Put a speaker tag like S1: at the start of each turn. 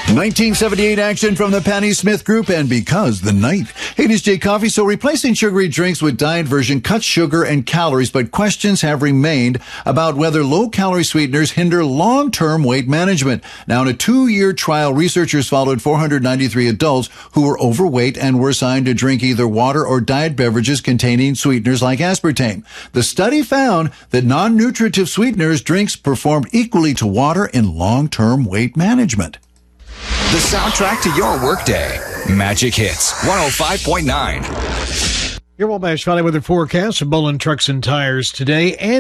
S1: 1978 action from the Patti Smith Group and Because the Night. Hey, it is Jay Coffee. So replacing sugary drinks with diet version cuts sugar and calories, but questions have remained about whether low-calorie sweeteners hinder long-term weight management. Now, in a 2-year trial, researchers followed 493 adults who were overweight and were assigned to drink either water or diet beverages containing sweeteners like aspartame. The study found that non-nutritive sweeteners drinks performed equally to water in long-term weight management.
S2: The soundtrack to your workday. Magic Hits 105.9.
S3: Your Wabash Valley weather forecast for Bullen Trucks and Tires today. And